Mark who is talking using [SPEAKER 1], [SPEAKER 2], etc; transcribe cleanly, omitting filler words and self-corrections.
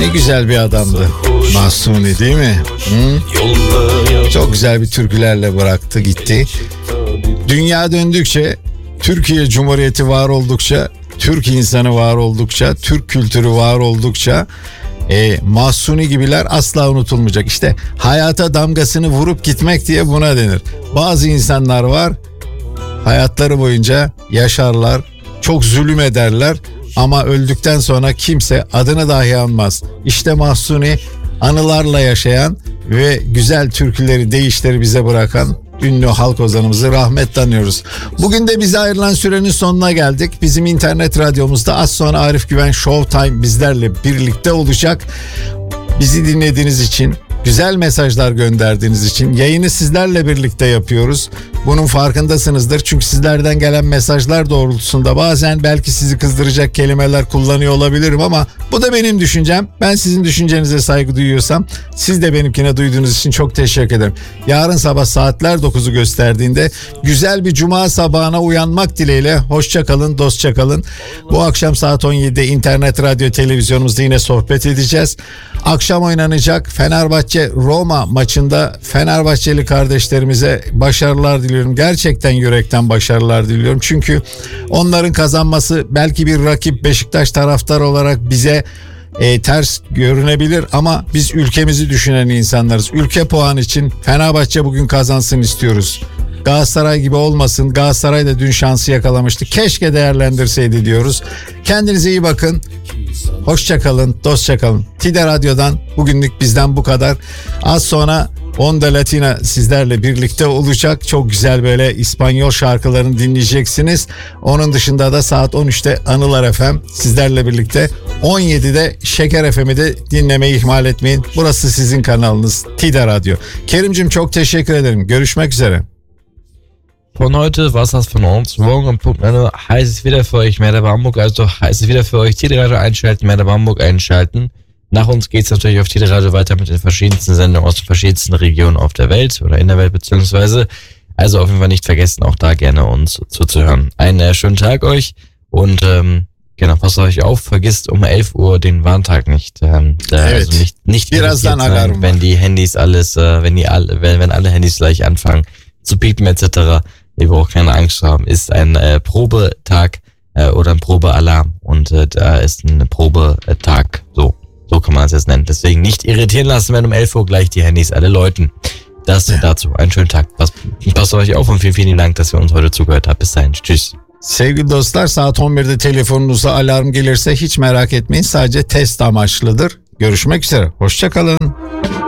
[SPEAKER 1] güzel bir adamdı Mahsuni, değil mi? Çok güzel bir türkülerle bıraktı gitti. Dünya döndükçe, Türkiye Cumhuriyeti var oldukça, Türk insanı var oldukça, Türk kültürü var oldukça Mahsuni gibiler asla unutulmayacak. İşte hayata damgasını vurup gitmek diye buna denir. Bazı insanlar var, hayatları boyunca yaşarlar, çok zulüm ederler ama öldükten sonra kimse adını dahi anmaz. İşte Mahsuni, anılarla yaşayan ve güzel türküleri, deyişleri bize bırakan ünlü halk ozanımızı rahmetle anıyoruz. Bugün de bize ayrılan sürenin sonuna geldik. Bizim internet radyomuzda az sonra Arif Güven Showtime bizlerle birlikte olacak. Bizi dinlediğiniz için, güzel mesajlar gönderdiğiniz için, yayını sizlerle birlikte yapıyoruz. Bunun farkındasınızdır. Çünkü sizlerden gelen mesajlar doğrultusunda bazen belki sizi kızdıracak kelimeler kullanıyor olabilirim ama bu da benim düşüncem. Ben sizin düşüncenize saygı duyuyorsam siz de benimkine duyduğunuz için çok teşekkür ederim. Yarın sabah saatler 9'u gösterdiğinde güzel bir cuma sabahına uyanmak dileğiyle hoşça kalın, dostça kalın. Bu akşam saat 17'de internet, radyo, televizyonumuzda yine sohbet edeceğiz. Akşam oynanacak Fenerbahçe Roma maçında Fenerbahçeli kardeşlerimize başarılar diliyorum. Gerçekten yürekten başarılar diliyorum. Çünkü onların kazanması belki bir rakip Beşiktaş taraftarı olarak bize ters görünebilir ama biz ülkemizi düşünen insanlarız. Ülke puanı için Fenerbahçe bugün kazansın istiyoruz. Galatasaray gibi olmasın. Galatasaray da dün şansı yakalamıştı. Keşke değerlendirseydi diyoruz. Kendinize iyi bakın. Hoşça kalın, dostça kalın. Tide Radyo'dan bugünlük bizden bu kadar. Az sonra Onda Latina sizlerle birlikte olacak. Çok güzel böyle İspanyol şarkılarını dinleyeceksiniz. Onun dışında da saat 13'te Anılar FM sizlerle birlikte. 17'de Şeker FM'i de dinlemeyi ihmal etmeyin. Burası sizin kanalınız Tide Radyo. Kerimcim çok teşekkür ederim. Görüşmek üzere.
[SPEAKER 2] Von heute war's das von uns. Morgen um Punkt 9 heißt es wieder für euch Merhaba Hamburg, also heißt es wieder für euch Tide Radio einschalten, Merhaba Hamburg einschalten. Nach uns geht's natürlich auf Tide Radio weiter mit den verschiedensten Sendungen aus den verschiedensten Regionen auf der Welt oder in der Welt beziehungsweise. Also auf jeden Fall nicht vergessen, auch da gerne uns zuzuhören. Einen schönen Tag euch und genau, passt euch auf, vergisst um 11 Uhr den Warntag nicht. Also nicht sein, wenn die Handys alles, wenn alle Handys gleich anfangen zu piepen etc. Ihr braucht keine Angst haben. Ist ein Probetag oder ein Probealarm und da ist ein Probetag. So kann man es jetzt nennen. Deswegen nicht irritieren lassen, wenn um 11 Uhr gleich die Handys alle läuten. Das dazu. Einen schönen Tag. Passt euch auf und vielen, vielen Dank, dass ihr uns heute zugehört habt. Bis dahin. Tschüss.
[SPEAKER 1] Sevgili dostlar, saat 11'de telefonunuza alarm gelirse hiç merak etmeyin. Sadece test amaçlıdır. Görüşmek üzere. Hoşça kalın.